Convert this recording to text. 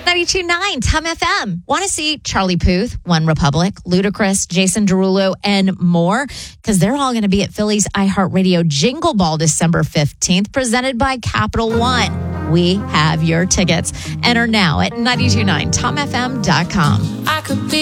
92.9 Tom FM. Want to see Charlie Puth, One Republic, Ludacris, Jason Derulo, and more? Because they're all going to be at Philly's iHeartRadio Jingle Ball December 15th, presented by Capital One. We have your tickets. Enter now at 92.9tomfm.com. I could be